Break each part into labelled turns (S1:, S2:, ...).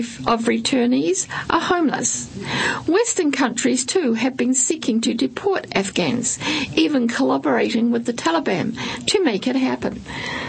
S1: of returnees are homeless. Western countries, too, have been seeking to deport Afghans, even collaborating with the Taliban to make it happen.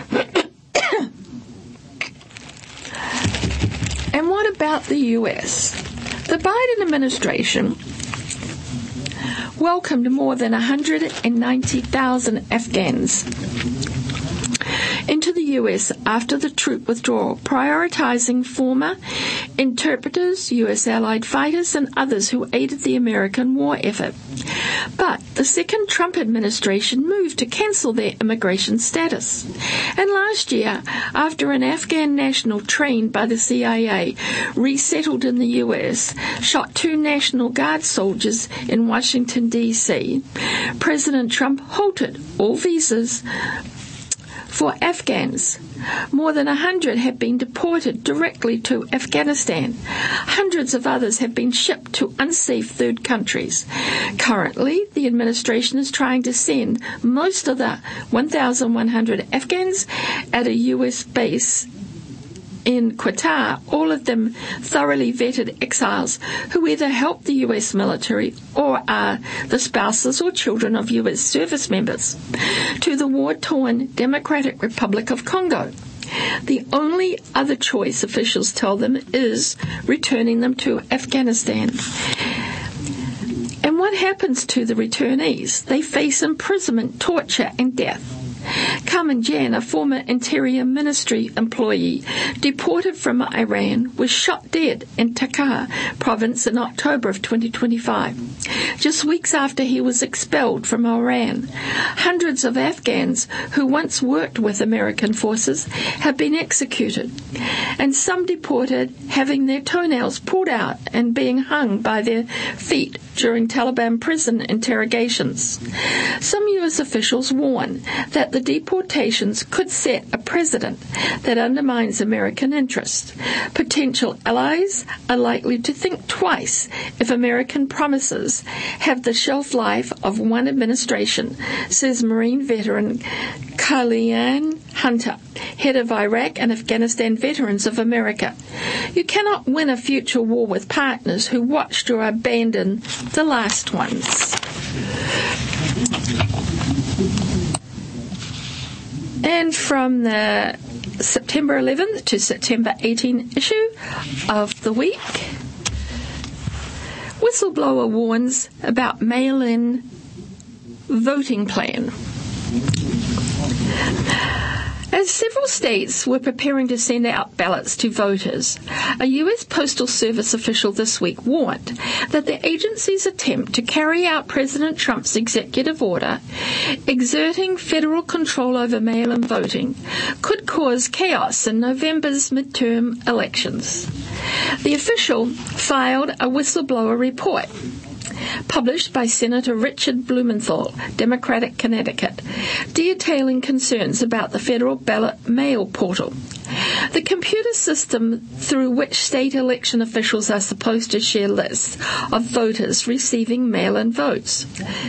S1: And what about the U.S.? The Biden administration welcomed more than 190,000 Afghans into the U.S. after the troop withdrawal, prioritizing former interpreters, U.S. allied fighters, and others who aided the American war effort. But the second Trump administration moved to cancel their immigration status. And last year, after an Afghan national trained by the CIA resettled in the U.S., shot 2 National Guard soldiers in Washington, D.C., President Trump halted all visas for Afghans. More than 100 have been deported directly to Afghanistan. Hundreds of others have been shipped to unsafe third countries. Currently, the administration is trying to send most of the 1,100 Afghans at a U.S. base in Qatar, all of them thoroughly vetted exiles who either help the U.S. military or are the spouses or children of U.S. service members, to the war-torn Democratic Republic of Congo. The only other choice, officials tell them, is returning them to Afghanistan. And what happens to the returnees? They face imprisonment, torture, and death. Carmen Jan, a former Interior Ministry employee deported from Iran, was shot dead in Takhar province in October of 2025, just weeks after he was expelled from Iran. Hundreds of Afghans who once worked with American forces have been executed, and some deported having their toenails pulled out and being hung by their feet during Taliban prison interrogations. Some U.S. officials warn that the deportations could set a precedent that undermines American interests. Potential allies are likely to think twice if American promises have the shelf life of one administration, says Marine veteran Kalyan Hunter, head of Iraq and Afghanistan Veterans of America. You cannot win a future war with partners who watched or abandoned the last ones. And from the September 11th to September 18th issue of The Week, whistleblower warns about mail-in voting plan. As several states were preparing to send out ballots to voters, a U.S. Postal Service official this week warned that the agency's attempt to carry out President Trump's executive order exerting federal control over mail-in voting could cause chaos in November's midterm elections. The official filed a whistleblower report published by Senator Richard Blumenthal, Democratic Connecticut, detailing concerns about the federal ballot mail portal, the computer system through which state election officials are supposed to share lists of voters receiving mail-in ballots.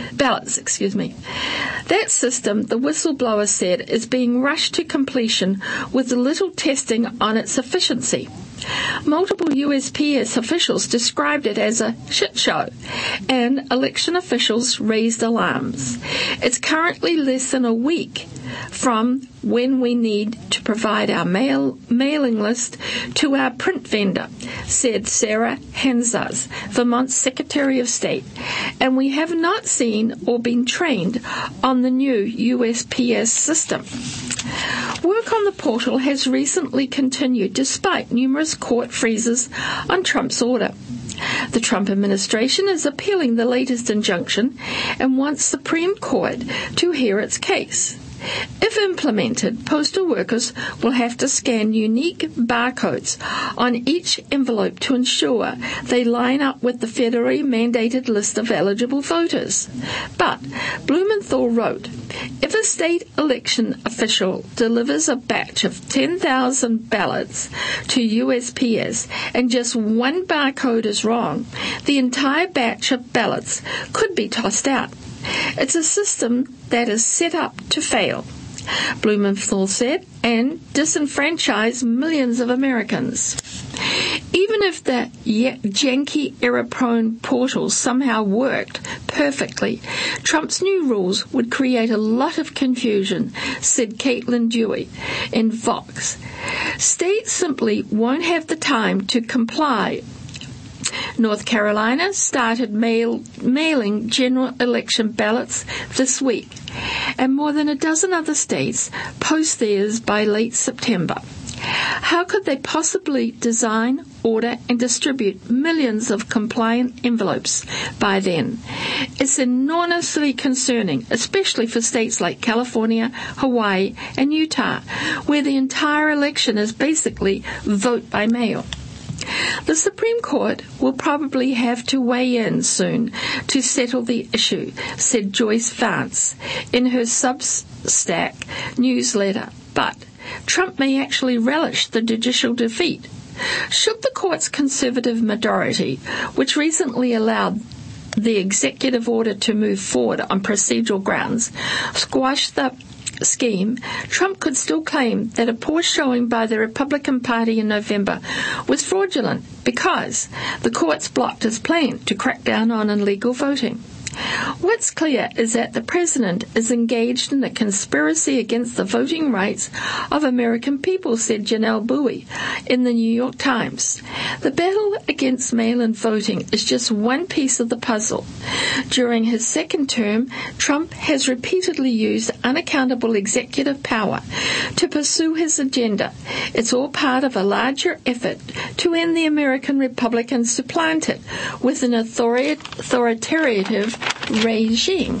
S1: That system, the whistleblower said, is being rushed to completion with little testing on its efficiency. Multiple USPS officials described it as a shit show, and election officials raised alarms. It's currently less than a week from when we need to provide our mailing list to our print vendor, said Sarah Hanzas, Vermont's Secretary of State, and we have not seen or been trained on the new USPS system. Work on the portal has recently continued despite numerous court freezes on Trump's order. The Trump administration is appealing the latest injunction and wants the Supreme Court to hear its case. If implemented, postal workers will have to scan unique barcodes on each envelope to ensure they line up with the federally mandated list of eligible voters. But Blumenthal wrote, if a state election official delivers a batch of 10,000 ballots to USPS and just one barcode is wrong, the entire batch of ballots could be tossed out. It's a system that is set up to fail. Blumenthal said, and disenfranchise millions of Americans. Even if the janky, error-prone portal somehow worked perfectly, Trump's new rules would create a lot of confusion, said Caitlin Dewey in Vox. States simply won't have the time to comply. North Carolina started mailing general election ballots this week, and more than a dozen other states post theirs by late September. How could they possibly design, order, and distribute millions of compliant envelopes by then? It's enormously concerning, especially for states like California, Hawaii, and Utah, where the entire election is basically vote by mail. The Supreme Court will probably have to weigh in soon to settle the issue, said Joyce Vance in her Substack newsletter, but Trump may actually relish the judicial defeat. Should the court's conservative majority, which recently allowed the executive order to move forward on procedural grounds, squash the scheme, Trump could still claim that a poor showing by the Republican Party in November was fraudulent because the courts blocked his plan to crack down on illegal voting. What's clear is that the president is engaged in a conspiracy against the voting rights of American people, said Janelle Bowie in the New York Times. The battle against mail-in voting is just one piece of the puzzle. During his second term, Trump has repeatedly used unaccountable executive power to pursue his agenda. It's all part of a larger effort to end the American Republic and supplant it with an authoritative regime.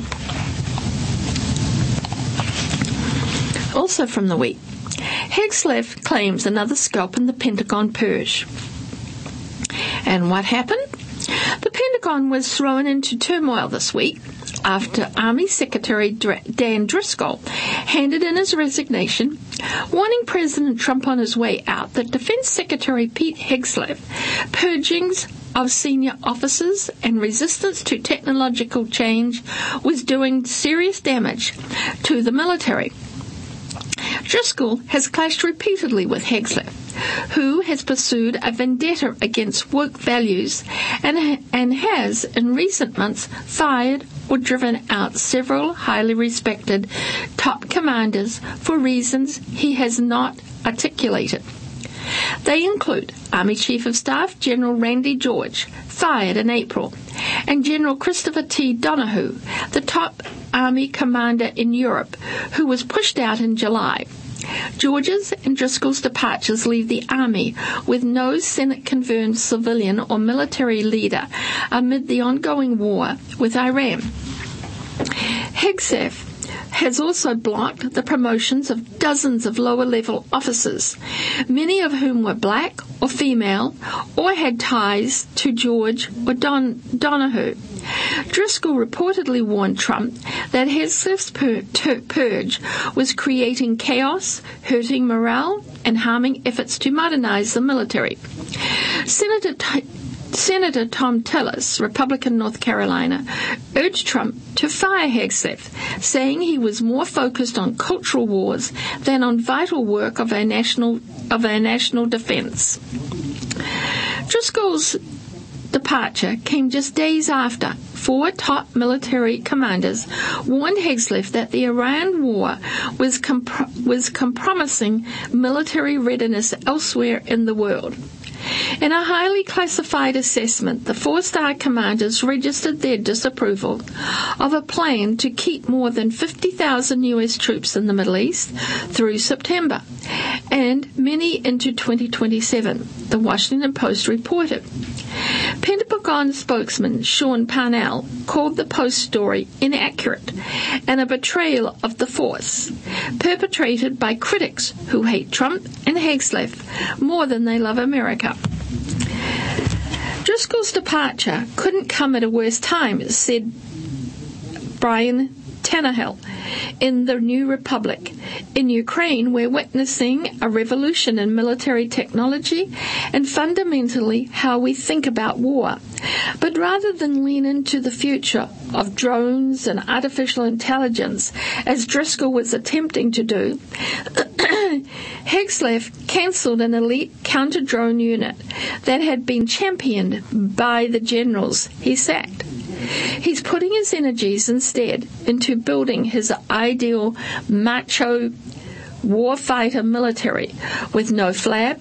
S1: Also from the week, Hegseth claims another scalp in the Pentagon purge. And what happened? The Pentagon was thrown into turmoil this week after Army Secretary Dan Driscoll handed in his resignation, warning President Trump on his way out that Defense Secretary Pete Hegseth purgings of senior officers and resistance to technological change was doing serious damage to the military. Driscoll has clashed repeatedly with Hegseth, who has pursued a vendetta against woke values and has, in recent months, fired or driven out several highly respected top commanders for reasons he has not articulated. They include Army Chief of Staff General Randy George, fired in April, and General Christopher T. Donohue, the top Army commander in Europe, who was pushed out in July. George's and Driscoll's departures leave the Army with no Senate-confirmed civilian or military leader amid the ongoing war with Iran. Hegseth has also blocked the promotions of dozens of lower-level officers, many of whom were black or female or had ties to George or Donohue. Driscoll reportedly warned Trump that Hegseth's purge was creating chaos, hurting morale, and harming efforts to modernize the military. Senator Tom Tillis, Republican North Carolina, urged Trump to fire Hegseth, saying he was more focused on cultural wars than on vital work of our national defense. Driscoll's departure came just days after four top military commanders warned Hegseth that the Iran war was compromising military readiness elsewhere in the world. In a highly classified assessment, the four-star commanders registered their disapproval of a plan to keep more than 50,000 U.S. troops in the Middle East through September, and many into 2027, the Washington Post reported. Pentagon spokesman Sean Parnell called the Post story inaccurate and a betrayal of the force, perpetrated by critics who hate Trump and Hegseth more than they love America. Driscoll's departure couldn't come at a worse time, said Brian Tannehill in the New Republic. In Ukraine, we're witnessing a revolution in military technology and fundamentally how we think about war. But rather than lean into the future of drones and artificial intelligence, as Driscoll was attempting to do, Hexlef cancelled an elite counter-drone unit that had been championed by the generals he sacked. He's putting his energies instead into building his ideal macho warfighter military with no flab,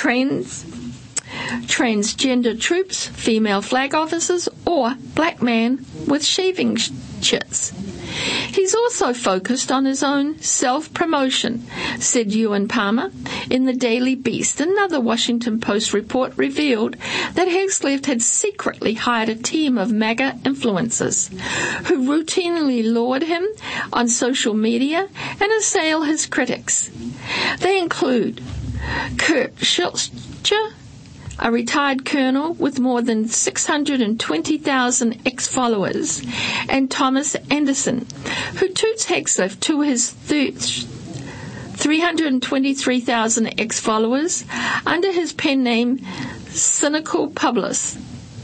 S1: transgender troops, female flag officers, or black man with shaving chits. He's also focused on his own self-promotion, said Ewan Palmer in the Daily Beast. Another Washington Post report revealed that Hexlef had secretly hired a team of MAGA influencers who routinely laud him on social media and assail his critics. They include Kurt Schiltzer, a retired colonel with more than 620,000 ex-followers, and Thomas Anderson, who toots Hexlef to his 323,000 ex-followers under his pen name Cynical Publius.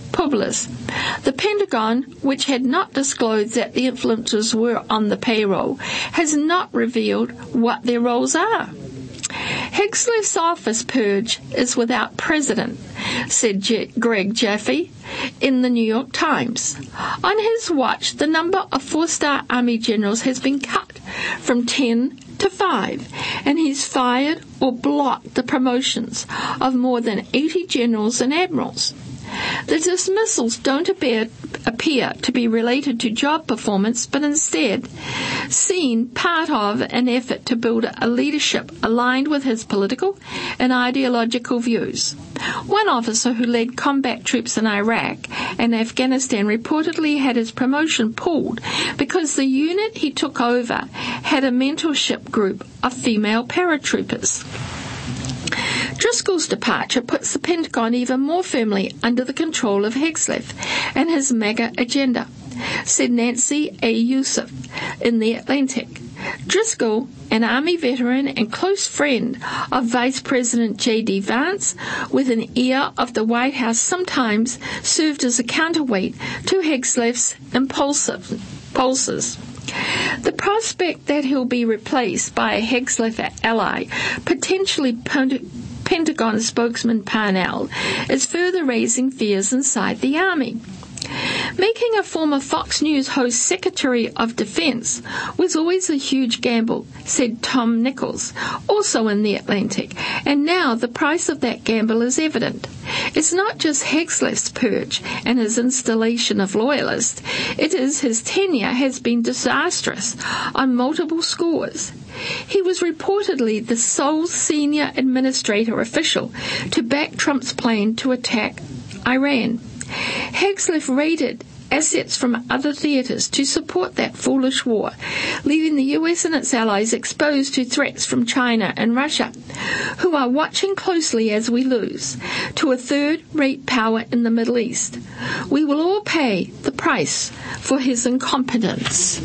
S1: The Pentagon, which had not disclosed that the influencers were on the payroll, has not revealed what their roles are. Hexlef's office purge is without precedent, said Greg Jaffe in the New York Times. On his watch, the number of four-star Army generals has been cut from 10 to 5, and he's fired or blocked the promotions of more than 80 generals and admirals. The dismissals don't appear to be related to job performance, but instead seen part of an effort to build a leadership aligned with his political and ideological views. One officer who led combat troops in Iraq and Afghanistan reportedly had his promotion pulled because the unit he took over had a mentorship group of female paratroopers. Driscoll's departure puts the Pentagon even more firmly under the control of Hexlef and his MAGA agenda, said Nancy A. Youssef in The Atlantic. Driscoll, an Army veteran and close friend of Vice President J.D. Vance, with an ear of the White House, sometimes served as a counterweight to Hexlef's impulses. The prospect that he'll be replaced by a Hexlef ally, potentially Pentagon spokesman Parnell, is further raising fears inside the Army. Making a former Fox News host Secretary of Defense was always a huge gamble, said Tom Nichols, also in The Atlantic, and now the price of that gamble is evident. It's not just Hexlef's purge and his installation of loyalists, it is his tenure has been disastrous on multiple scores. He was reportedly the sole senior administrator official to back Trump's plan to attack Iran. Hexlef raided assets from other theaters to support that foolish war, leaving the US and its allies exposed to threats from China and Russia, who are watching closely as we lose to a third-rate power in the Middle East. We will all pay the price for his incompetence.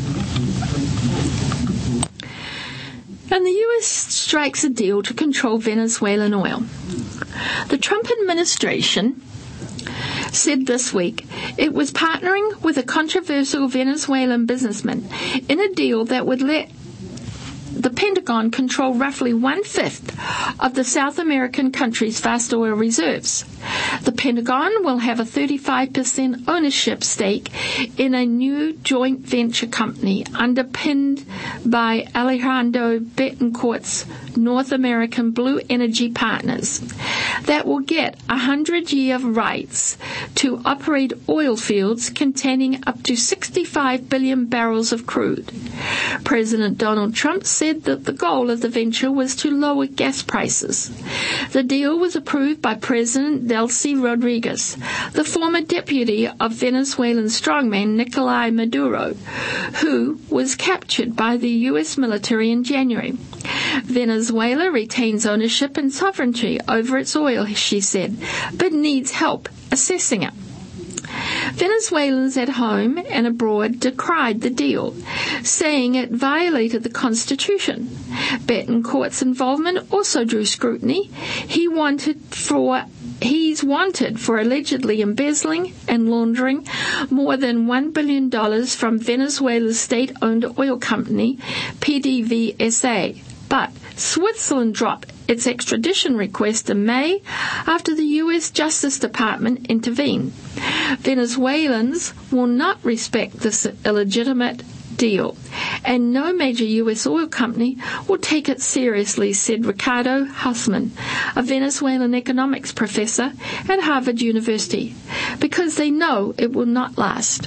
S1: And the US strikes a deal to control Venezuelan oil. The Trump administration said this week it was partnering with a controversial Venezuelan businessman in a deal that would let the Pentagon control roughly 1/5 of the South American country's vast oil reserves. The Pentagon will have a 35% ownership stake in a new joint venture company underpinned by Alejandro Betancourt's North American Blue Energy Partners that will get 100-year rights to operate oil fields containing up to 65 billion barrels of crude. President Donald Trump said that the goal of the venture was to lower gas prices. The deal was approved by President Delcy Rodriguez, the former deputy of Venezuelan strongman Nicolás Maduro, who was captured by the U.S. military in January. Venezuela retains ownership and sovereignty over its oil, she said, but needs help assessing it. Venezuelans at home and abroad decried the deal, saying it violated the Constitution. Betancourt's involvement also drew scrutiny. He's wanted for allegedly embezzling and laundering more than $1 billion from Venezuela's state-owned oil company, PDVSA. But Switzerland dropped its extradition request in May after the U.S. Justice Department intervened. Venezuelans will not respect this illegitimate deal, and no major U.S. oil company will take it seriously, said Ricardo Hussman, a Venezuelan economics professor at Harvard University, because they know it will not last.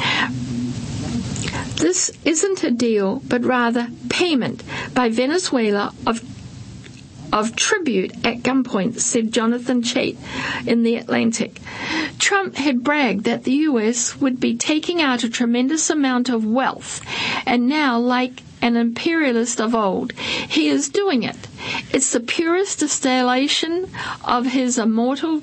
S1: This isn't a deal, but rather payment by Venezuela of tribute at gunpoint, said Jonathan Chait in The Atlantic. Trump had bragged that the U.S. would be taking out a tremendous amount of wealth, and now, like an imperialist of old, he is doing it. It's the purest distillation of his immoral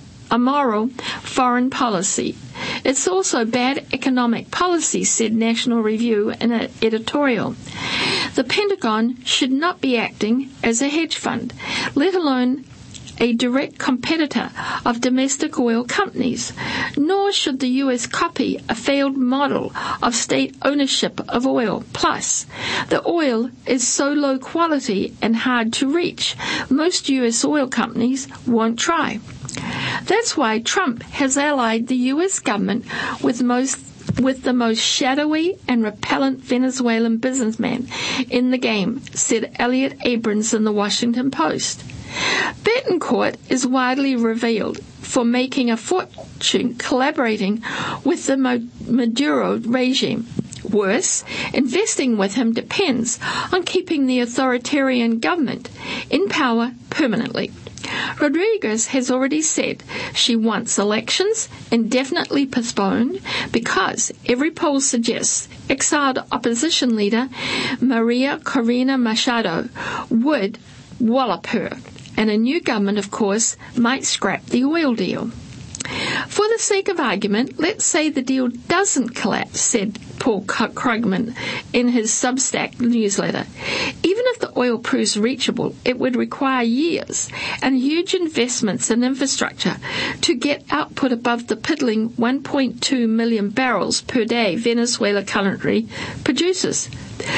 S1: foreign policy. It's also bad economic policy, said National Review in an editorial. The Pentagon should not be acting as a hedge fund, let alone a direct competitor of domestic oil companies, nor should the U.S. copy a failed model of state ownership of oil. Plus, the oil is so low quality and hard to reach, most U.S. oil companies won't try. That's why Trump has allied the U.S. government with the most shadowy and repellent Venezuelan businessman in the game, said Elliot Abrams in the Washington Post. Betancourt is widely revealed for making a fortune collaborating with the Maduro regime. Worse, investing with him depends on keeping the authoritarian government in power permanently. Rodriguez has already said she wants elections indefinitely postponed because every poll suggests exiled opposition leader Maria Corina Machado would wallop her, and a new government, of course, might scrap the oil deal. For the sake of argument, let's say the deal doesn't collapse, said Paul Krugman in his Substack newsletter. Even if the oil proves reachable, it would require years and huge investments in infrastructure to get output above the piddling 1.2 million barrels per day Venezuela currently produces.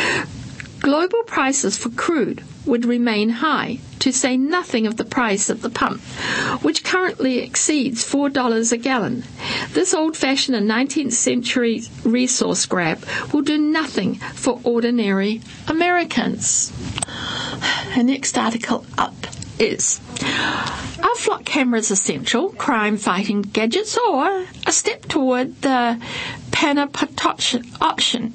S1: Global prices for crude would remain high, to say nothing of the price at the pump, which currently exceeds $4 a gallon. This old-fashioned and 19th century resource grab will do nothing for ordinary Americans. The next article up is, are flock cameras essential crime-fighting gadgets or a step toward the panopticon?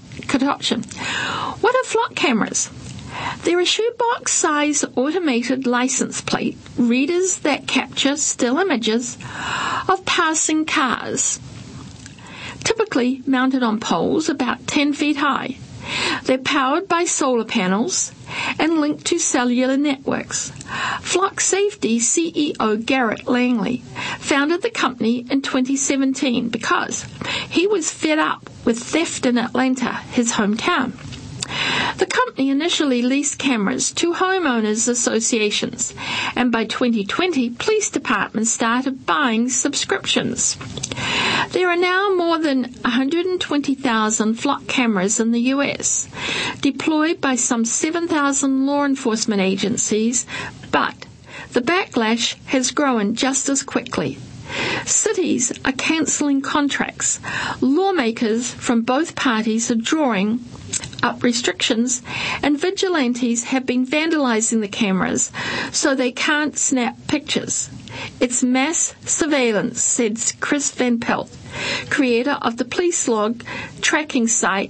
S1: What are flock cameras? They're a shoebox-size automated license plate readers that capture still images of passing cars, typically mounted on poles about 10 feet high. They're powered by solar panels and linked to cellular networks. Flock Safety CEO Garrett Langley founded the company in 2017 because he was fed up with theft in Atlanta, his hometown. The company initially leased cameras to homeowners associations, and by 2020, police departments started buying subscriptions. There are now more than 120,000 flock cameras in the U.S., deployed by some 7,000 law enforcement agencies, but the backlash has grown just as quickly. Cities are cancelling contracts. Lawmakers from both parties are drawing up restrictions, and vigilantes have been vandalizing the cameras so they can't snap pictures. It's mass surveillance, said Chris Van Pelt, creator of the police log tracking site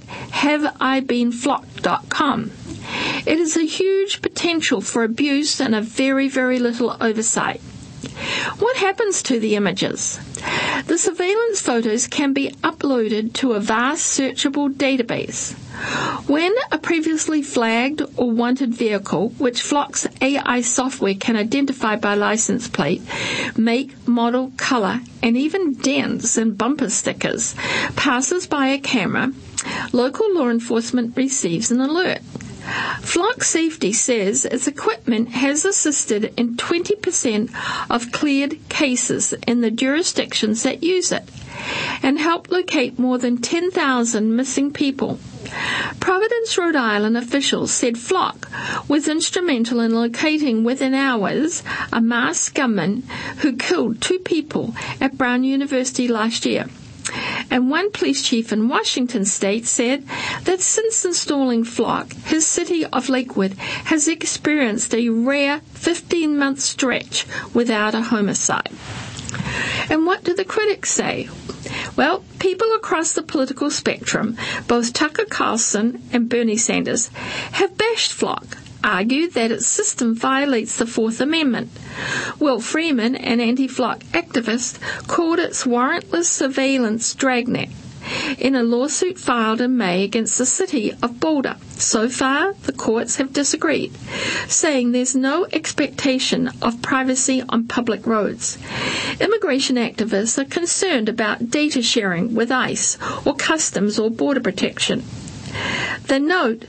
S1: HaveIBeenFlocked.com. It is a huge potential for abuse and a very, very little oversight. What happens to the images? The surveillance photos can be uploaded to a vast searchable database. When a previously flagged or wanted vehicle, which Flock's AI software can identify by license plate, make, model, color, and even dents and bumper stickers, passes by a camera, local law enforcement receives an alert. Flock Safety says its equipment has assisted in 20% of cleared cases in the jurisdictions that use it and helped locate more than 10,000 missing people Providence, Rhode Island officials said Flock was instrumental in locating within hours a masked gunman who killed 2 people at Brown University last year. And one police chief in Washington state said that since installing Flock, his city of Lakewood has experienced a rare 15-month stretch without a homicide. And what do the critics say? Well, people across the political spectrum, both Tucker Carlson and Bernie Sanders, have bashed Flock, argued that its system violates the Fourth Amendment. Will Freeman, an anti-Flock activist, called its warrantless surveillance dragnet in a lawsuit filed in May against the city of Boulder. So far, the courts have disagreed, saying there's no expectation of privacy on public roads. Immigration activists are concerned about data sharing with ICE or Customs or Border Protection. They note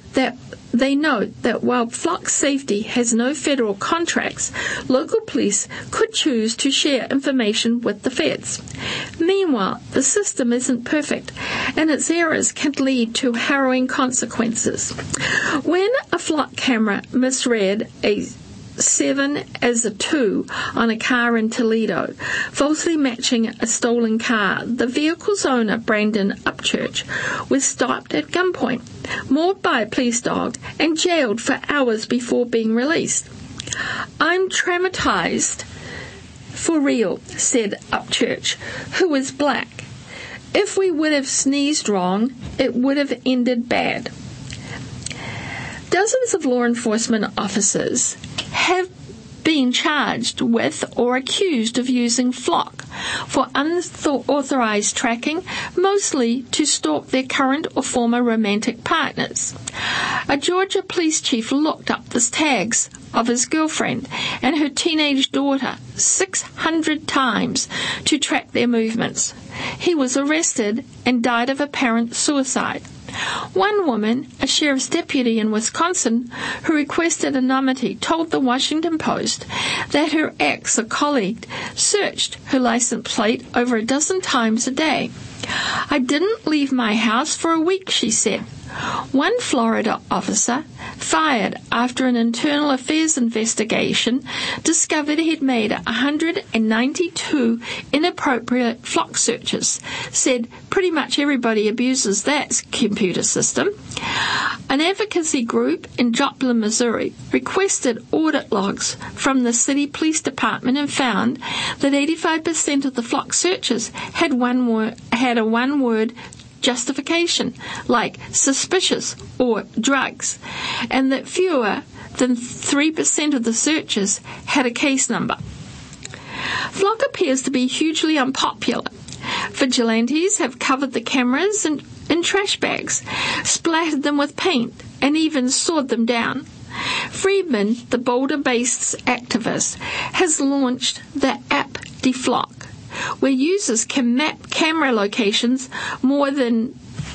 S1: that while Flock's safety has no federal contracts, local police could choose to share information with the feds. Meanwhile, the system isn't perfect, and its errors can lead to harrowing consequences. When a Flock camera misread a 7 as a 2 on a car in Toledo, falsely matching a stolen car, the vehicle's owner, Brandon Upchurch, was stopped at gunpoint, mauled by a police dog, and jailed for hours before being released. "I'm traumatized for real," said Upchurch, who was black. "If we would have sneezed wrong, it would have ended bad." Dozens of law enforcement officers have been charged with or accused of using Flock for unauthorized tracking, mostly to stalk their current or former romantic partners. A Georgia police chief looked up the tags of his girlfriend and her teenage daughter 600 times to track their movements. He was arrested and died of apparent suicide. One woman, a sheriff's deputy in Wisconsin, who requested anonymity, told the Washington Post that her ex, a colleague, searched her license plate over a dozen times a day. "I didn't leave my house for a week," she said. One Florida officer, fired after an internal affairs investigation, discovered he'd made 192 inappropriate Flock searches, said pretty much everybody abuses that computer system. An advocacy group in Joplin, Missouri, requested audit logs from the city police department and found that 85% of the Flock searches had a one-word justification, like suspicious or drugs, and that fewer than 3% of the searches had a case number. Flock appears to be hugely unpopular. Vigilantes have covered the cameras in trash bags, splattered them with paint, and even sawed them down. Friedman, the Boulder-based activist, has launched the app DeFlock, where users can map camera locations. More than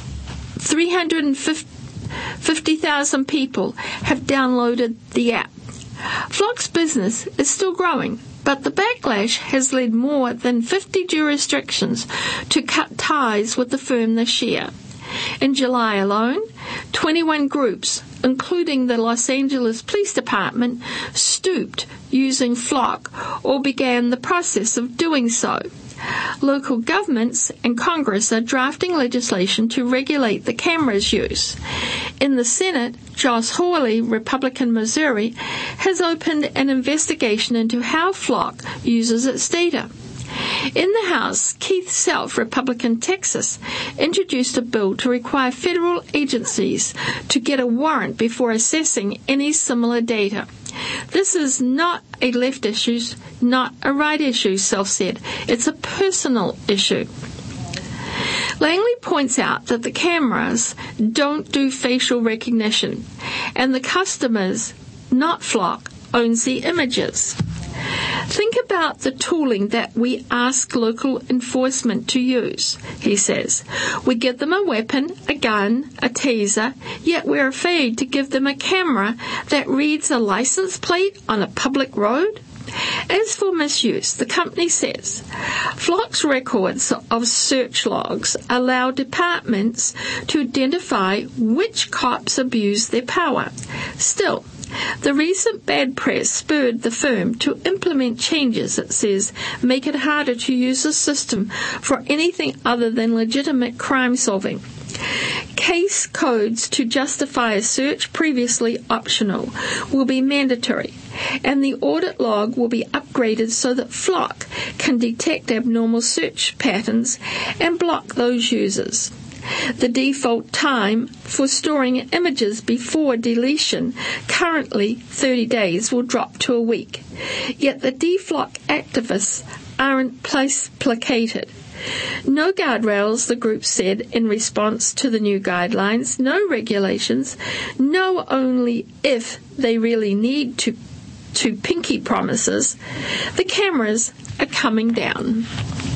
S1: 350,000 people have downloaded the app. Flock's business is still growing, but the backlash has led more than 50 jurisdictions to cut ties with the firm this year. In July alone, 21 groups, including the Los Angeles Police Department, stooped using Flock or began the process of doing so. Local governments and Congress are drafting legislation to regulate the camera's use. In the Senate, Josh Hawley, Republican Missouri, has opened an investigation into how Flock uses its data. In the House, Keith Self, Republican Texas, introduced a bill to require federal agencies to get a warrant before assessing any similar data. This is not a left issue, not a right issue, Self said. It's a personal issue. Langley points out that the cameras don't do facial recognition, and the customers, not Flock, owns the images. Think about the tooling that we ask local enforcement to use, he says. We give them a weapon, a gun, a taser, yet we're afraid to give them a camera that reads a license plate on a public road. As for misuse, the company says Flock's records of search logs allow departments to identify which cops abuse their power. Still, the recent bad press spurred the firm to implement changes, it says, make it harder to use the system for anything other than legitimate crime solving. Case codes to justify a search previously optional will be mandatory, and the audit log will be upgraded so that Flock can detect abnormal search patterns and block those users. The default time for storing images before deletion, currently 30 days, will drop to a week. Yet the DFlock activists aren't placated. No guardrails, the group said in response to the new guidelines, no regulations, no only if they really need to pinky promises. The cameras are coming down.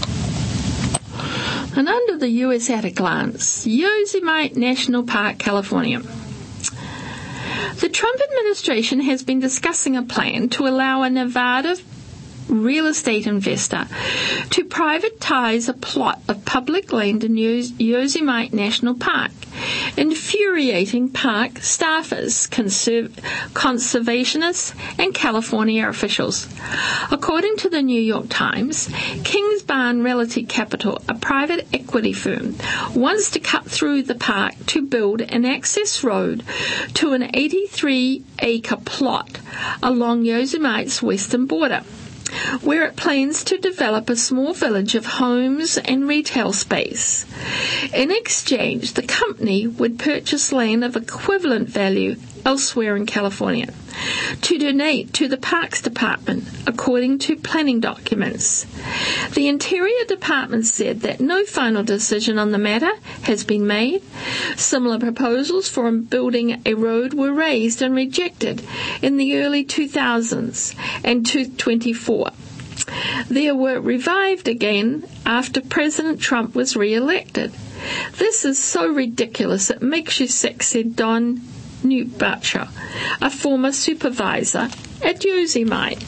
S1: And under the US at a glance, Yosemite National Park, California. The Trump administration has been discussing a plan to allow a Nevada real estate investor to privatize a plot of public land in Yosemite National Park, infuriating park staffers, conservationists, and California officials. According to the New York Times, Kingsbarn Realty Capital, a private equity firm, wants to cut through the park to build an access road to an 83-acre plot along Yosemite's western border, where it plans to develop a small village of homes and retail space. In exchange, the company would purchase land of equivalent value elsewhere in California to donate to the Parks Department, according to planning documents. The Interior Department said that no final decision on the matter has been made. Similar proposals for building a road were raised and rejected in the early 2000s and 2024. They were revived again after President Trump was re-elected. This is so ridiculous it makes you sick, said Don Newbutcher, a former supervisor at Yosemite.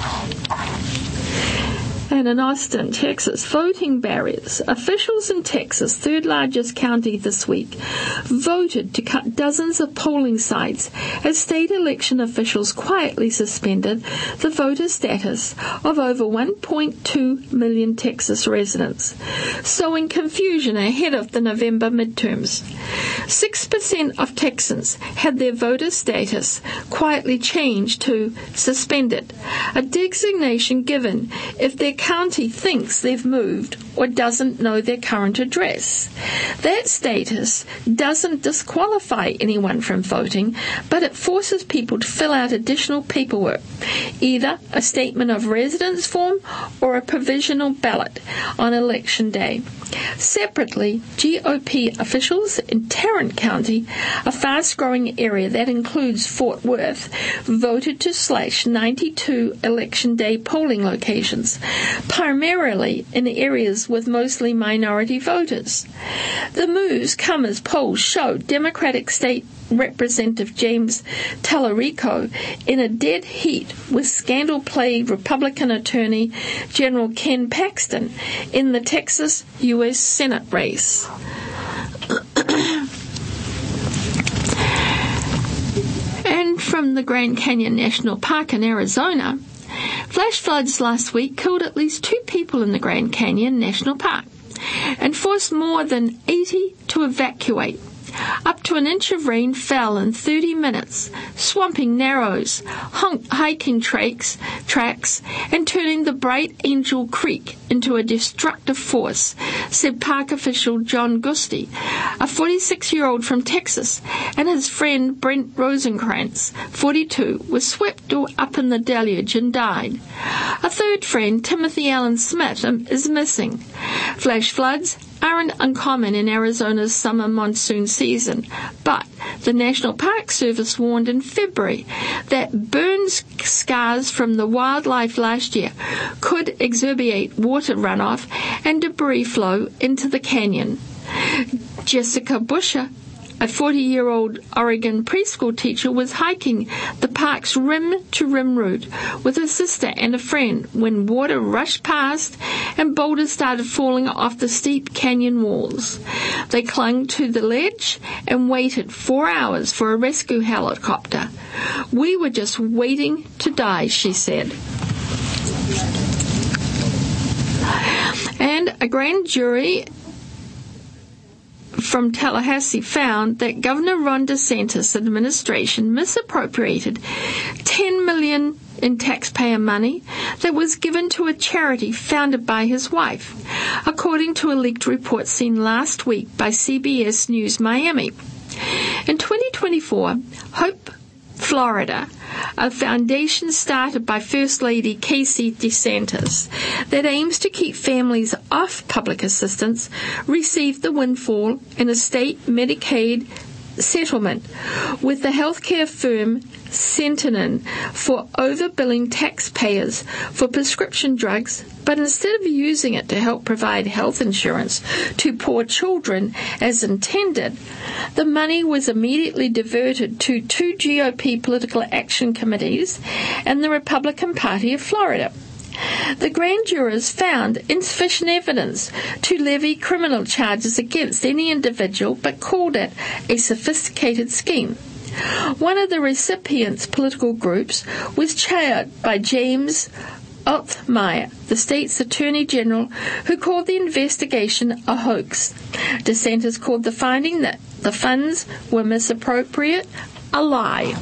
S1: And in Austin, Texas, voting barriers. Officials in Texas, third largest county this week, voted to cut dozens of polling sites as state election officials quietly suspended the voter status of over 1.2 million Texas residents, sowing confusion ahead of the November midterms. 6% of Texans had their voter status quietly changed to suspended, a designation given if their county thinks they've moved or doesn't know their current address. That status doesn't disqualify anyone from voting, but it forces people to fill out additional paperwork, either a statement of residence form or a provisional ballot on Election Day. Separately, GOP officials in Tarrant County, a fast-growing area that includes Fort Worth, voted to slash 92 Election Day polling locations, primarily in areas with mostly minority voters. The moves come as polls show Democratic State Representative James Tallarico in a dead heat with scandal-plagued Republican Attorney General Ken Paxton in the Texas U.S. Senate race. And from the Grand Canyon National Park in Arizona, flash floods last week killed at least 2 people in the Grand Canyon National Park and forced more than 80 to evacuate. Up to an inch of rain fell in 30 minutes, swamping narrows, hiking tracks, and turning the Bright Angel Creek into a destructive force, said park official John Gusti. A 46-year-old from Texas and his friend Brent Rosenkrantz, 42, was swept up in the deluge and died. A third friend, Timothy Allen Smith, is missing. Flash floods aren't uncommon in Arizona's summer monsoon season, but the National Park Service warned in February that burn scars from the wildlife last year could exacerbate water runoff and debris flow into the canyon. Jessica Busher, a 40-year-old Oregon preschool teacher, was hiking the park's rim-to-rim route with her sister and a friend when water rushed past and boulders started falling off the steep canyon walls. They clung to the ledge and waited 4 hours for a rescue helicopter. "We were just waiting to die," she said. And a grand jury from Tallahassee found that Governor Ron DeSantis' administration misappropriated $10 million in taxpayer money that was given to a charity founded by his wife, according to a leaked report seen last week by CBS News Miami. In 2024, Hope Florida, a foundation started by First Lady Casey DeSantis that aims to keep families off public assistance, received the windfall in a state Medicaid settlement with the healthcare firm Centenen for overbilling taxpayers for prescription drugs, but instead of using it to help provide health insurance to poor children as intended, the money was immediately diverted to 2 GOP political action committees and the Republican Party of Florida. The grand jurors found insufficient evidence to levy criminal charges against any individual, but called it a sophisticated scheme. One of the recipients' political groups was chaired by James Althmeyer, the state's attorney general, who called the investigation a hoax. DeSantis called the finding that the funds were misappropriate a lie.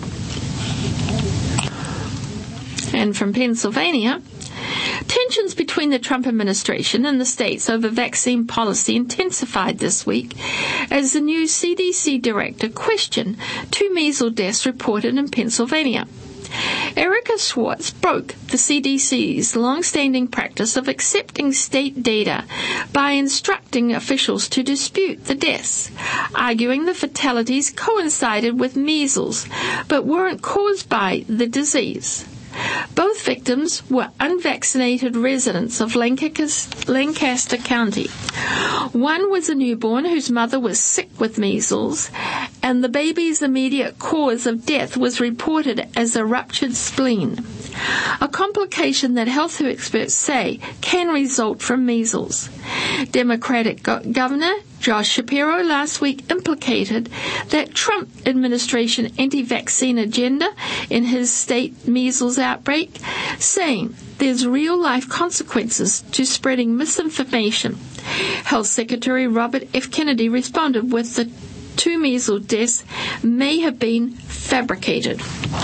S1: And from Pennsylvania, tensions between the Trump administration and the states over vaccine policy intensified this week as the new CDC director questioned 2 measles deaths reported in Pennsylvania. Erica Schwartz broke the CDC's long-standing practice of accepting state data by instructing officials to dispute the deaths, arguing the fatalities coincided with measles but weren't caused by the disease. Both victims were unvaccinated residents of Lancaster County. One was a newborn whose mother was sick with measles, and the baby's immediate cause of death was reported as a ruptured spleen, a complication that health experts say can result from measles. Democratic Governor Josh Shapiro last week implicated that Trump administration anti-vaccine agenda in his state measles outbreak, saying there's real-life consequences to spreading misinformation. Health Secretary Robert F. Kennedy responded with the 2 measles deaths may have been fabricated.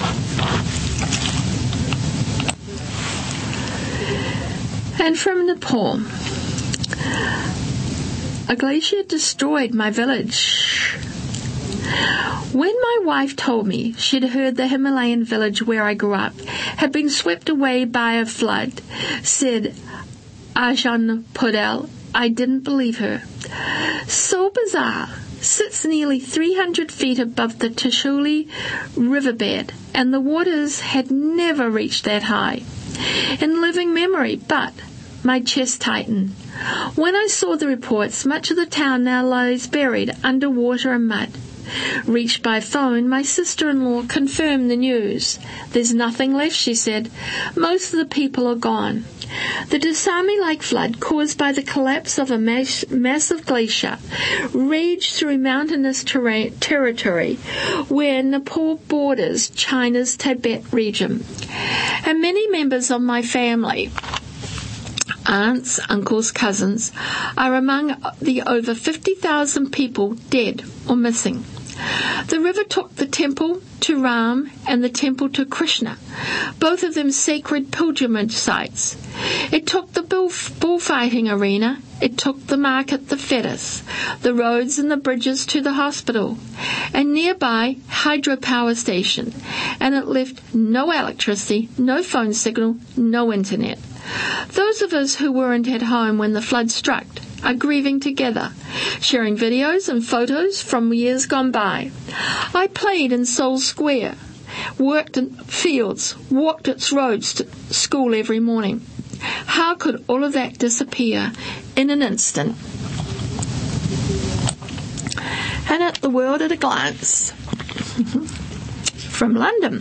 S1: And from Nepal, a glacier destroyed my village. When my wife told me she'd heard the Himalayan village where I grew up had been swept away by a flood, said Ajahn Podel, I didn't believe her. So bizarre. Sits nearly 300 feet above the Trishuli riverbed, and the waters had never reached that high in living memory, but my chest tightened. When I saw the reports, much of the town now lies buried under water and mud. Reached by phone, my sister-in-law confirmed the news. There's nothing left, she said. Most of the people are gone. The tsunami-like flood caused by the collapse of a massive glacier raged through mountainous territory where Nepal borders China's Tibet region. And many members of my family, aunts, uncles, cousins, are among the over 50,000 people dead or missing. The river took the temple to Ram and the temple to Krishna, both of them sacred pilgrimage sites. It took the bullfighting arena. It took the market, the fetus, the roads and the bridges to the hospital, and nearby hydropower station. And it left no electricity, no phone signal, no internet. Those of us who weren't at home when the flood struck are grieving together, sharing videos and photos from years gone by. I played in Seoul Square, worked in fields, walked its roads to school every morning. How could all of that disappear in an instant? And at the world at a glance. From London.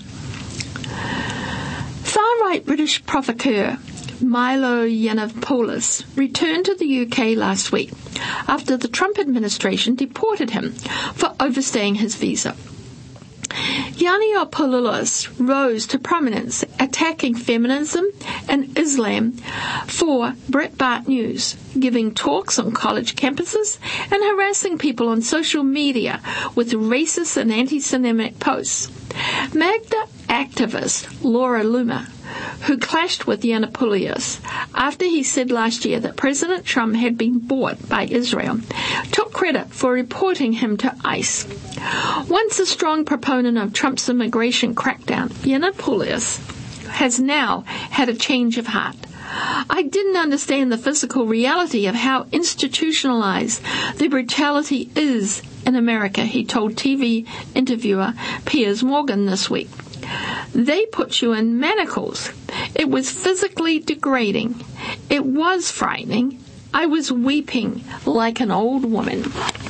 S1: Far-right British provocateur Milo Yiannopoulos returned to the UK last week after the Trump administration deported him for overstaying his visa. Yiannopoulos rose to prominence attacking feminism and Islam for Breitbart News, giving talks on college campuses and harassing people on social media with racist and anti-Semitic posts. MAGA activist Laura Loomer, who clashed with Yiannopoulos after he said last year that President Trump had been bought by Israel, took credit for reporting him to ICE. Once a strong proponent of Trump's immigration crackdown, Yiannopoulos has now had a change of heart. I didn't understand the physical reality of how institutionalized the brutality is in America, he told TV interviewer Piers Morgan this week. They put you in manacles. It was physically degrading. It was frightening. I was weeping like an old woman.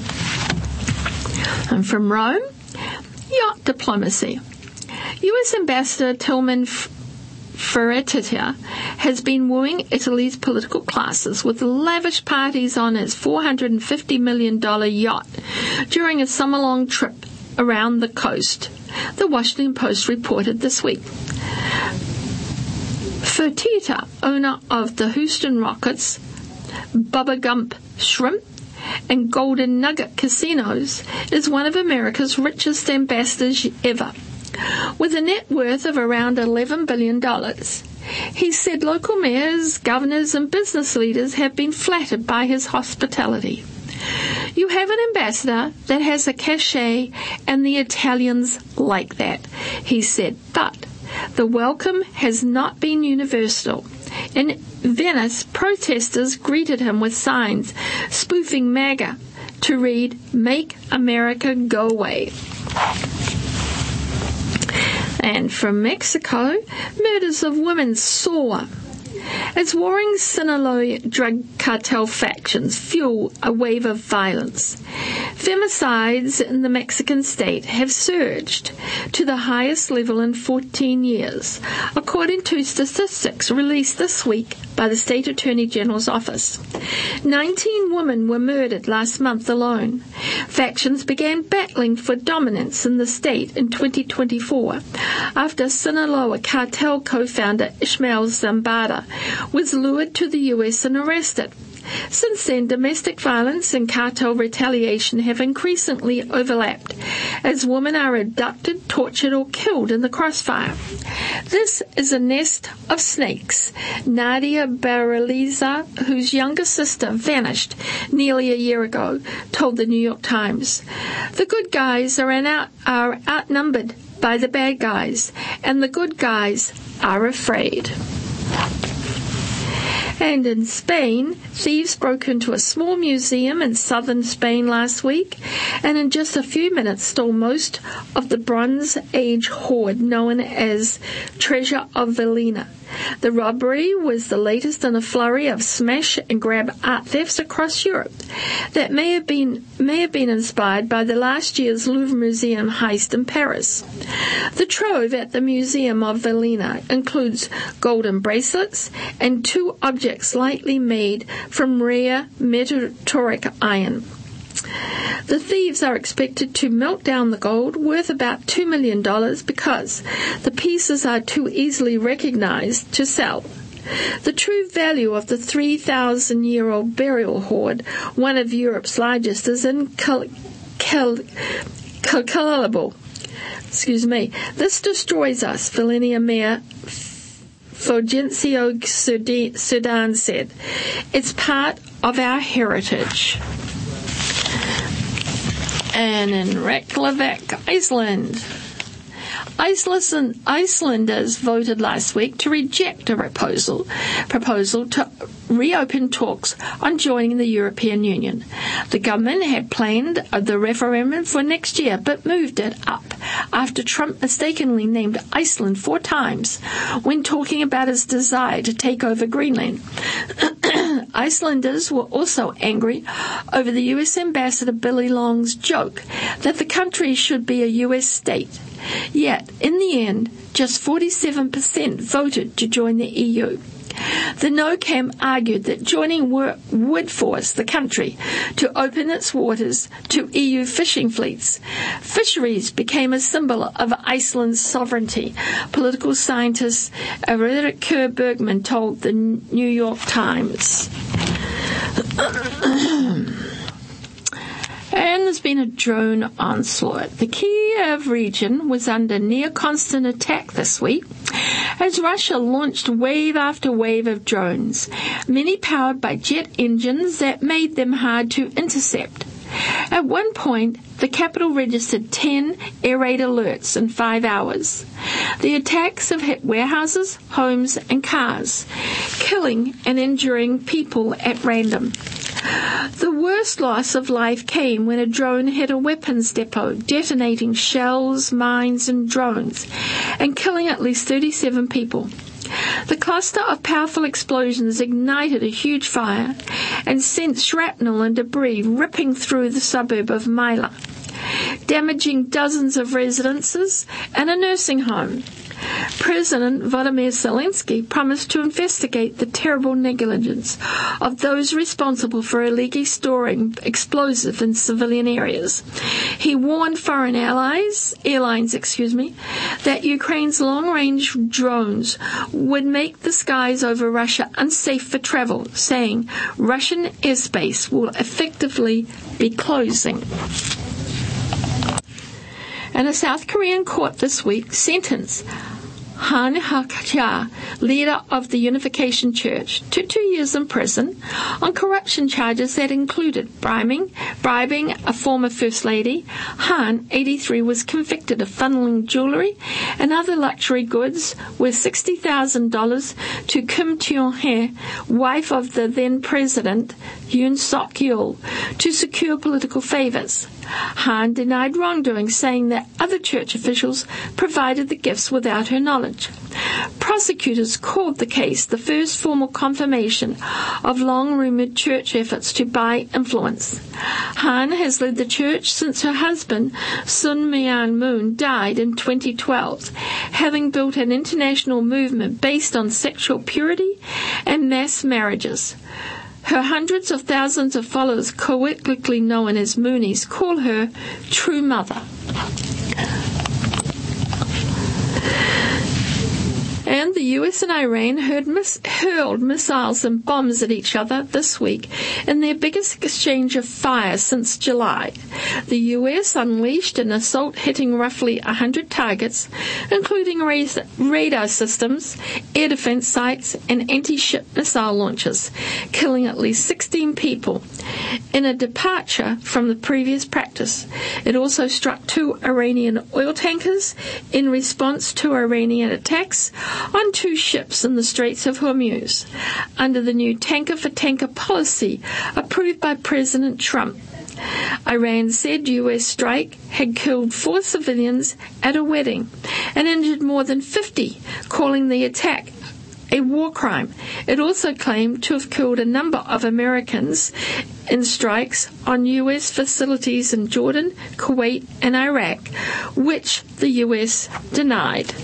S1: And from Rome, yacht diplomacy. U.S. Ambassador Tilman Fertitta has been wooing Italy's political classes with lavish parties on his $450 million yacht during a summer-long trip around the coast, the Washington Post reported this week. Fertitta, owner of the Houston Rockets, Bubba Gump Shrimp, and Golden Nugget casinos, is one of America's richest ambassadors ever, with a net worth of around $11 billion. He said local mayors, governors, and business leaders have been flattered by his hospitality. You have an ambassador that has a cachet, and the Italians like that, he said, but the welcome has not been universal. In Venice, protesters greeted him with signs spoofing MAGA to read, "Make America Go Away." And from Mexico, murders of women soar as warring Sinaloa drug cartel factions fuel a wave of violence. Femicides in the Mexican state have surged to the highest level in 14 years, according to statistics released this week by the State Attorney General's office. 19 women were murdered last month alone. Factions began battling for dominance in the state in 2024 after Sinaloa cartel co-founder Ishmael Zambada was lured to the U.S. and arrested. Since then, domestic violence and cartel retaliation have increasingly overlapped as women are abducted, tortured, or killed in the crossfire. This is a nest of snakes. Nadia Baraliza, whose younger sister vanished nearly a year ago, told the New York Times. The good guys are outnumbered by the bad guys, and the good guys are afraid. And in Spain, thieves broke into a small museum in southern Spain last week and in just a few minutes stole most of the Bronze Age hoard known as Treasure of Villena. The robbery was the latest in a flurry of smash-and-grab art thefts across Europe that may have been inspired by the last year's Louvre Museum heist in Paris. The trove at the Museum of Villena includes golden bracelets and 2 objects likely made from rare meteoric iron. The thieves are expected to melt down the gold, worth about $2 million, because the pieces are too easily recognized to sell. The true value of the 3,000-year-old burial hoard, one of Europe's largest, is incalculable. This destroys us, Villena Mayor Fulgencio Sudan said. It's part of our heritage. And in Reykjavik, Iceland, Icelanders voted last week to reject a proposal to reopen talks on joining the European Union. The government had planned the referendum for next year, but moved it up after Trump mistakenly named Iceland 4 times when talking about his desire to take over Greenland. Icelanders were also angry over the U.S. Ambassador Billy Long's joke that the country should be a U.S. state. Yet, in the end, just 47% voted to join the EU. The No camp argued that joining would force the country to open its waters to EU fishing fleets. Fisheries became a symbol of Iceland's sovereignty, political scientist Erik Kerr Bergman told the New York Times. And there's been a drone onslaught. The Kiev region was under near-constant attack this week as Russia launched wave after wave of drones, many powered by jet engines that made them hard to intercept. At one point, the capital registered 10 air raid alerts in 5 hours. The attacks have hit warehouses, homes, and cars, killing and injuring people at random. The worst loss of life came when a drone hit a weapons depot, detonating shells, mines, and drones, and killing at least 37 people. The cluster of powerful explosions ignited a huge fire and sent shrapnel and debris ripping through the suburb of Myla, damaging dozens of residences and a nursing home. President Volodymyr Zelensky promised to investigate the terrible negligence of those responsible for illegally storing explosives in civilian areas. He warned foreign airlines, that Ukraine's long-range drones would make the skies over Russia unsafe for travel, saying Russian airspace will effectively be closing. And a South Korean court this week sentenced Han Hak-cha, leader of the Unification Church, to 2 years in prison on corruption charges that included bribing a former First Lady. Han, 83, was convicted of funneling jewelry and other luxury goods worth $60,000 to Kim Tae-hee, wife of the then President Yoon Suk-yeol, to secure political favors. Han denied wrongdoing, saying that other church officials provided the gifts without her knowledge. Prosecutors called the case the first formal confirmation of long-rumored church efforts to buy influence. Han has led the church since her husband, Sun Myung Moon, died in 2012, having built an international movement based on sexual purity and mass marriages. Her hundreds of thousands of followers, colloquially known as Moonies, call her True Mother. And the US and Iran hurled missiles and bombs at each other this week in their biggest exchange of fire since July. The US unleashed an assault hitting roughly 100 targets, including radar systems, air defense sites, and anti-ship missile launches, killing at least 16 people. In a departure from the previous practice, it also struck 2 Iranian oil tankers in response to Iranian attacks on 2 ships in the Straits of Hormuz, under the new tanker-for-tanker policy approved by President Trump. Iran said U.S. strike had killed 4 civilians at a wedding and injured more than 50, calling the attack a war crime. It also claimed to have killed a number of Americans in strikes on U.S. facilities in Jordan, Kuwait, and Iraq, which the U.S. denied.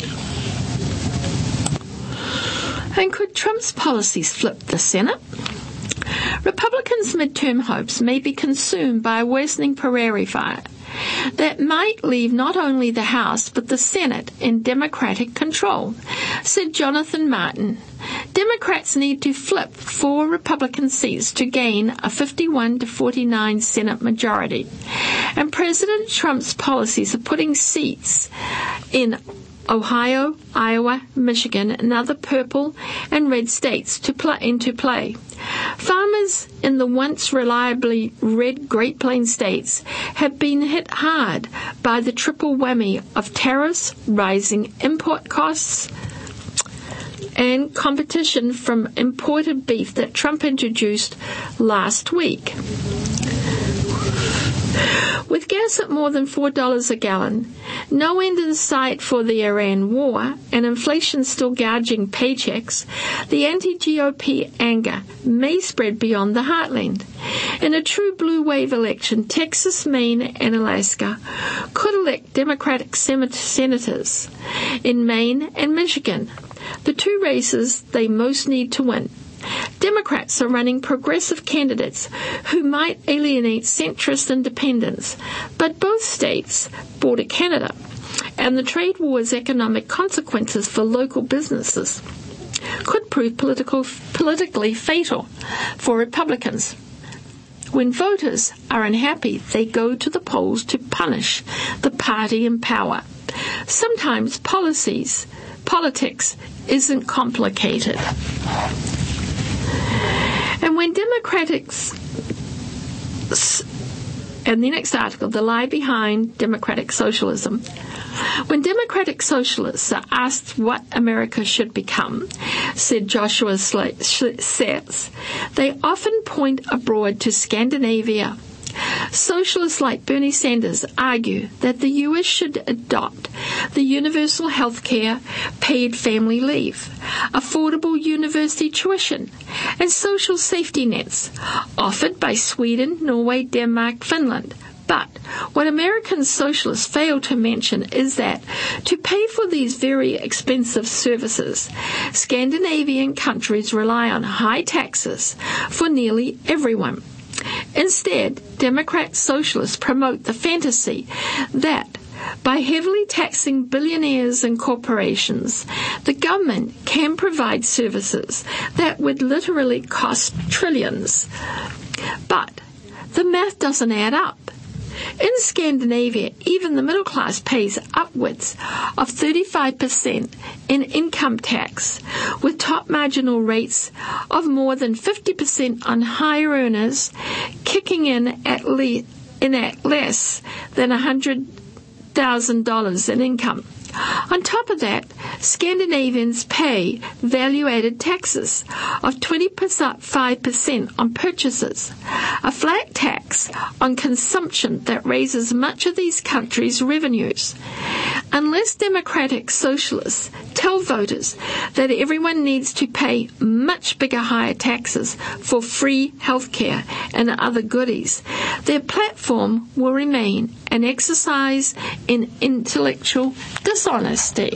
S1: And could Trump's policies flip the Senate? Republicans' midterm hopes may be consumed by a worsening prairie fire that might leave not only the House but the Senate in Democratic control, said Jonathan Martin. Democrats need to flip 4 Republican seats to gain a 51-49 Senate majority. And President Trump's policies are putting seats in Ohio, Iowa, Michigan, and other purple and red states into play. Farmers in the once reliably red Great Plains states have been hit hard by the triple whammy of tariffs, rising import costs, and competition from imported beef that Trump introduced last week. With gas at more than $4 a gallon, no end in sight for the Iran war, and inflation still gouging paychecks, the anti-GOP anger may spread beyond the heartland. In a true blue wave election, Texas, Maine, and Alaska could elect Democratic senators in Maine and Michigan, the two races they most need to win. Democrats are running progressive candidates who might alienate centrist independents, but both states border Canada, and the trade war's economic consequences for local businesses could prove politically fatal for Republicans. When voters are unhappy, they go to the polls to punish the party in power. Sometimes politics isn't complicated. And when and the next article, the lie behind democratic socialism. When democratic socialists are asked what America should become, said Joshua Setz, they often point abroad to Scandinavia. Socialists like Bernie Sanders argue that the U.S. should adopt the universal health care, paid family leave, affordable university tuition, and social safety nets offered by Sweden, Norway, Denmark, Finland. But what American socialists fail to mention is that to pay for these very expensive services, Scandinavian countries rely on high taxes for nearly everyone. Instead, Democrat socialists promote the fantasy that by heavily taxing billionaires and corporations, the government can provide services that would literally cost trillions. But the math doesn't add up. In Scandinavia, even the middle class pays upwards of 35% in income tax, with top marginal rates of more than 50% on higher earners, kicking in at less than $100,000 in income. On top of that, Scandinavians pay value-added taxes of 25% on purchases, a flat tax on consumption that raises much of these countries' revenues. Unless democratic socialists tell voters that everyone needs to pay much bigger higher taxes for free health care and other goodies, their platform will remain an exercise in intellectual dishonesty.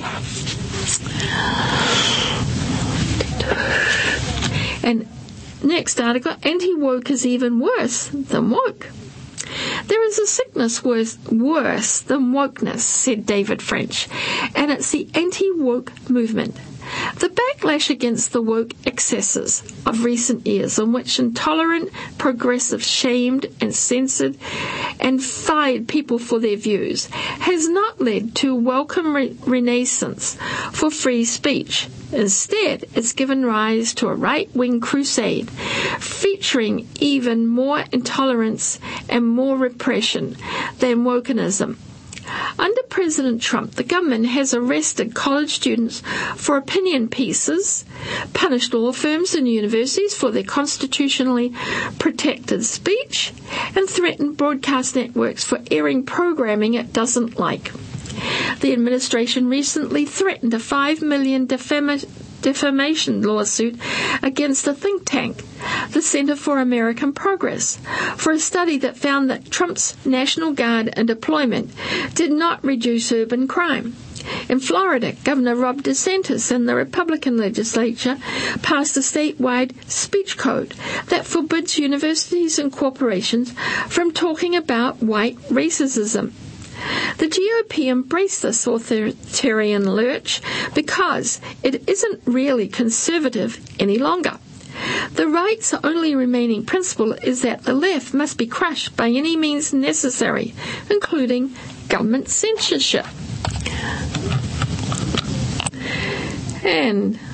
S1: And next article, anti-woke is even worse than woke. There is a sickness worse than wokeness, said David French, and it's the anti-woke movement. The backlash against the woke excesses of recent years, in which intolerant progressives shamed and censored and fired people for their views, has not led to a welcome renaissance for free speech. Instead, it's given rise to a right-wing crusade featuring even more intolerance and more repression than wokeism. Under President Trump, the government has arrested college students for opinion pieces, punished law firms and universities for their constitutionally protected speech, and threatened broadcast networks for airing programming it doesn't like. The administration recently threatened a $5 million defamation lawsuit against a think tank, the Center for American Progress, for a study that found that Trump's National Guard and deployment did not reduce urban crime. In Florida, Governor Ron DeSantis and the Republican legislature passed a statewide speech code that forbids universities and corporations from talking about white racism. The GOP embraced this authoritarian lurch because it isn't really conservative any longer. The right's only remaining principle is that the left must be crushed by any means necessary, including government censorship. And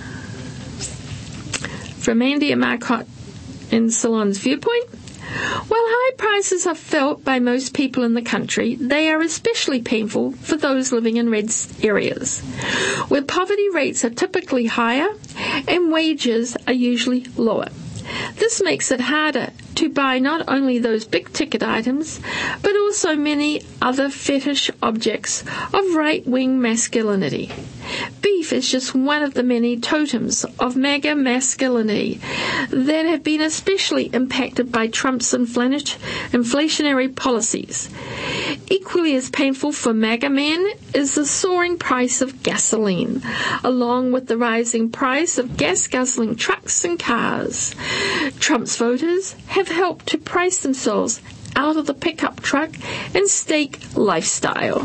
S1: from Andy and Marcotte in Salon's viewpoint, while high prices are felt by most people in the country, they are especially painful for those living in red areas, where poverty rates are typically higher and wages are usually lower. This makes it harder to buy not only those big-ticket items, but also many other fetish objects of right-wing masculinity. Beef is just one of the many totems of MAGA masculinity that have been especially impacted by Trump's inflationary policies. Equally as painful for MAGA men is the soaring price of gasoline, along with the rising price of gas-guzzling trucks and cars. Trump's voters have helped to price themselves out of the pickup truck and steak lifestyle.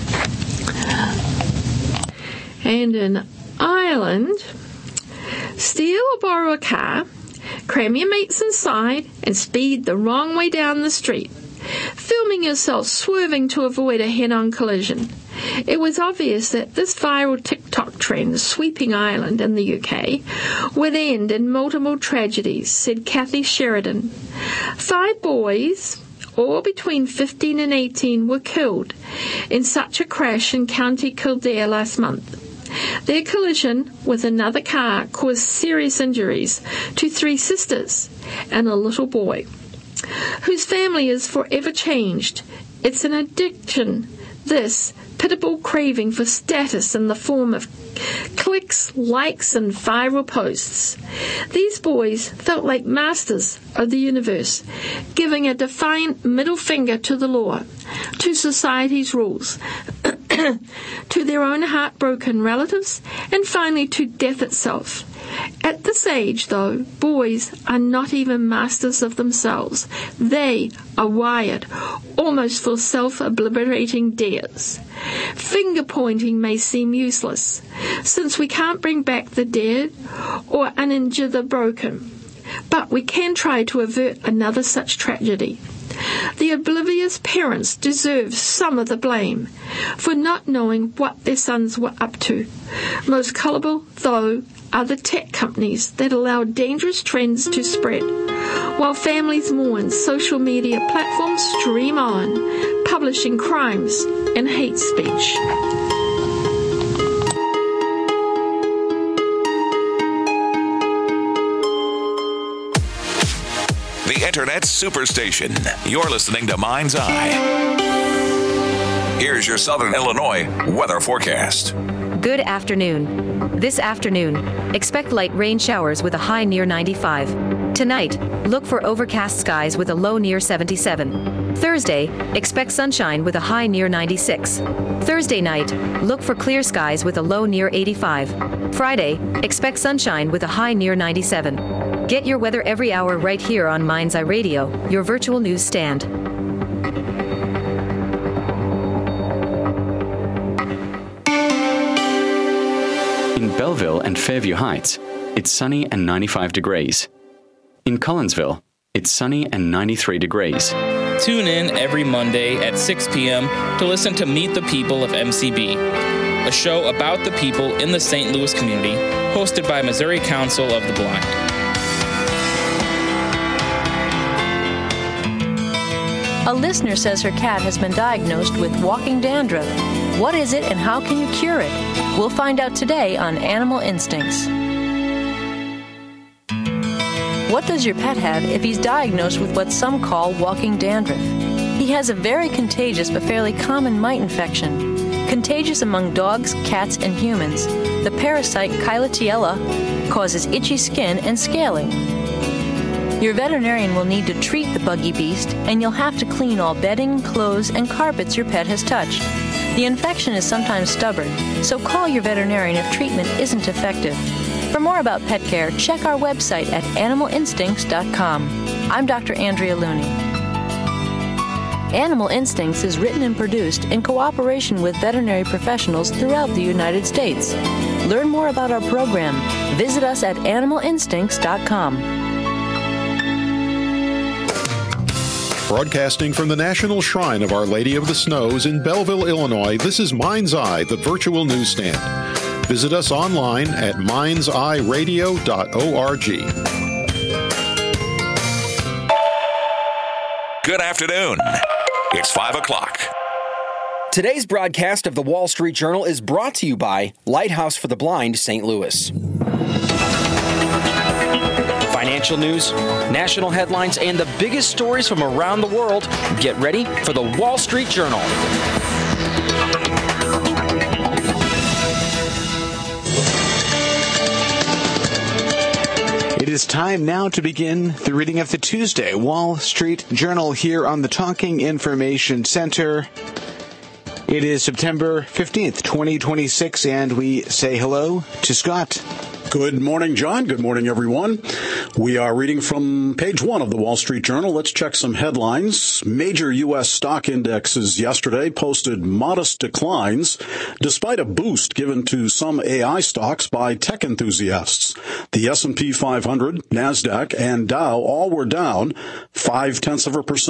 S1: And in Ireland, steal or borrow a car, cram your mates inside, and speed the wrong way down the street, filming yourself swerving to avoid a head-on collision. It was obvious that this viral TikTok trend sweeping Ireland and the UK would end in multiple tragedies, said Kathy Sheridan. 5 boys, all between 15 and 18, were killed in such a crash in County Kildare last month. Their collision with another car caused serious injuries to 3 sisters and a little boy, whose family is forever changed. It's an addiction, this pitiable craving for status in the form of clicks, likes, and viral posts. These boys felt like masters of the universe, giving a defiant middle finger to the law, to society's rules, to their own heartbroken relatives, and finally to death itself. At this age, though, boys are not even masters of themselves. They are wired almost for self-obliterating dares. Finger-pointing may seem useless, since we can't bring back the dead or uninjure the broken. But we can try to avert another such tragedy. The oblivious parents deserve some of the blame for not knowing what their sons were up to. Most culpable, though, are the tech companies that allow dangerous trends to spread. While families mourn, social media platforms stream on, publishing crimes and hate speech.
S2: The Internet Superstation. You're listening to Mind's Eye. Here's your Southern Illinois weather forecast.
S3: Good afternoon. This afternoon, expect light rain showers with a high near 95. Tonight, look for overcast skies with a low near 77. Thursday, expect sunshine with a high near 96. Thursday night, look for clear skies with a low near 85. Friday, expect sunshine with a high near 97. Get your weather every hour right here on Mind's Eye Radio, your virtual news stand.
S4: In Belleville and Fairview Heights, it's sunny and 95 degrees. In Collinsville, it's sunny and 93 degrees.
S5: Tune in every Monday at 6 p.m. to listen to Meet the People of MCB, a show about the people in the St. Louis community, hosted by Missouri Council of the Blind.
S6: A listener says her cat has been diagnosed with walking dandruff. What is it and how can you cure it? We'll find out today on Animal Instincts. What does your pet have if he's diagnosed with what some call walking dandruff? He has a very contagious but fairly common mite infection. Contagious among dogs, cats, and humans, the parasite Clitella causes itchy skin and scaling. Your veterinarian will need to treat the buggy beast, and you'll have to clean all bedding, clothes, and carpets your pet has touched. The infection is sometimes stubborn, so call your veterinarian if treatment isn't effective. For more about pet care, check our website at animalinstincts.com. I'm Dr. Andrea Looney. Animal Instincts is written and produced in cooperation with veterinary professionals throughout the United States. Learn more about our program. Visit us at animalinstincts.com.
S7: Broadcasting from the National Shrine of Our Lady of the Snows in Belleville, Illinois, this is Mind's Eye, the virtual newsstand. Visit us online at mindseyeradio.org.
S2: Good afternoon. It's 5 o'clock.
S8: Today's broadcast of the Wall Street Journal is brought to you by Lighthouse for the Blind, St. Louis. Financial Influential news, national headlines, and the biggest stories from around the world. Get ready for the Wall Street Journal.
S9: It is time now to begin the reading of the Tuesday Wall Street Journal here on the Talking Information Center. It is September 15th, 2026, and we say hello to Scott.
S10: Good morning, John. Good morning, everyone. We are reading from page 1 of the Wall Street Journal. Let's check some headlines. Major U.S. stock indexes yesterday posted modest declines despite a boost given to some AI stocks by tech enthusiasts. The S&P 500, NASDAQ, and Dow all were down 0.5%.